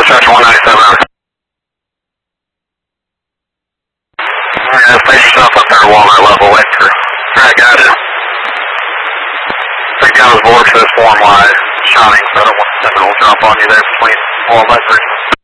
Dispatch 197 out. Place yourself up there at Walnut level, wait for. Alright, got it. Take down his board for this form line, shining, so I don't want the will drop on you there between Walnut Bridge.